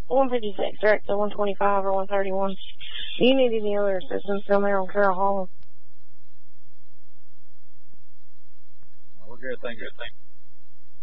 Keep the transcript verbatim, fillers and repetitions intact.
one fifty-six, direct to one twenty-five or one thirty-one. Do you need any other assistance down there on Carroll Hall? We're good, thank you.